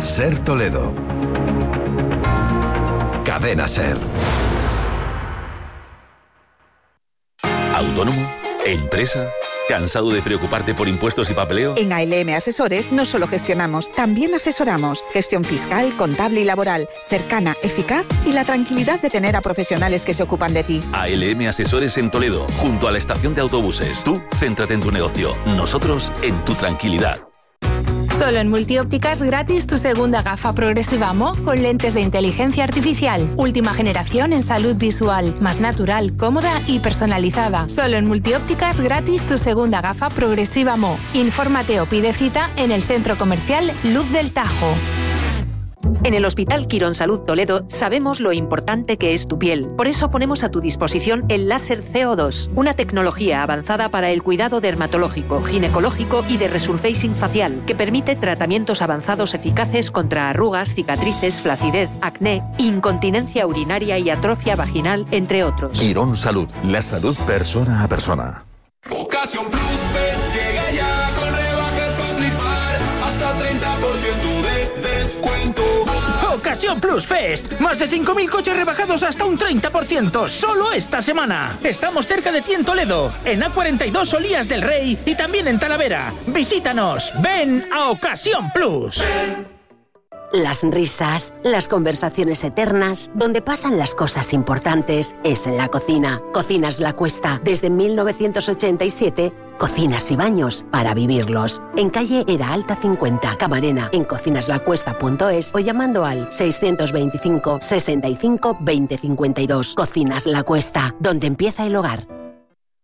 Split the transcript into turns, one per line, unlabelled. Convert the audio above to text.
Ser Toledo. Cadena Ser.
¿Autónomo? ¿Empresa? ¿Cansado de preocuparte por impuestos y papeleo?
En ALM Asesores no solo gestionamos, también asesoramos. Gestión fiscal, contable y laboral, cercana, eficaz y la tranquilidad de tener a profesionales que se ocupan de ti.
ALM Asesores en Toledo, junto a la estación de autobuses. Tú, céntrate en tu negocio. Nosotros, en tu tranquilidad.
Solo en Multiópticas gratis tu segunda gafa progresiva Mo con lentes de inteligencia artificial. Última generación en salud visual, más natural, cómoda y personalizada. Solo en Multiópticas gratis tu segunda gafa progresiva Mo. Infórmate o pide cita en el centro comercial Luz del Tajo.
En el Hospital Quirón Salud Toledo sabemos lo importante que es tu piel. Por eso ponemos a tu disposición el láser CO2, una tecnología avanzada para el cuidado dermatológico, ginecológico y de resurfacing facial, que permite tratamientos avanzados eficaces contra arrugas, cicatrices, flacidez, acné, incontinencia urinaria y atrofia vaginal, entre otros.
Quirón Salud, la salud persona a persona.
Ocasión Plus Fest llega ya con rebajas para flipar, hasta 30% de descuento.
Ocasión Plus Fest. Más de 5.000 coches rebajados hasta un 30%. Solo esta semana. Estamos cerca de ti en Toledo, en A42 Solías del Rey y también en Talavera. Visítanos. Ven a Ocasión Plus.
Las risas, las conversaciones eternas, donde pasan las cosas importantes, es en la cocina. Cocinas La Cuesta. Desde 1987, cocinas y baños para vivirlos. En calle Era Alta 50, Camarena, en cocinaslacuesta.es o llamando al 625 65 20 52. Cocinas La Cuesta, donde empieza el hogar.